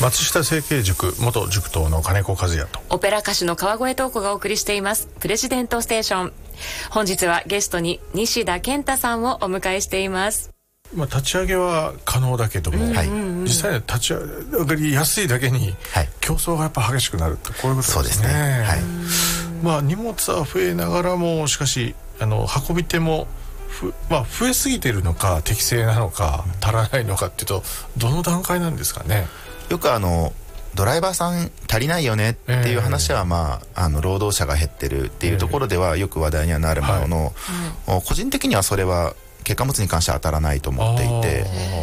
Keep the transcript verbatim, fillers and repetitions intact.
松下政経塾元塾頭の金子和也とオペラ歌手の川越東子がお送りしていますプレジデントステーション。本日はゲストに西田健太さんをお迎えしています。 まあ、立ち上げは可能だけども、うんうんうん、実際に立ち上がりやすいだけに、はい、競争がやっぱ激しくなるってこういうことですね。そうですね、はい。まあ、荷物は増えながらもしかしあの運び手もふ、まあ、増えすぎてるのか適正なのか足らないのかっていうとどの段階なんですかね。 よくあのドライバーさん足りないよねっていう話は、まあ、あの労働者が減ってるっていうところではよく話題にはなるものの、はい、個人的にはそれは結果物に関しては当たらないと思っていて、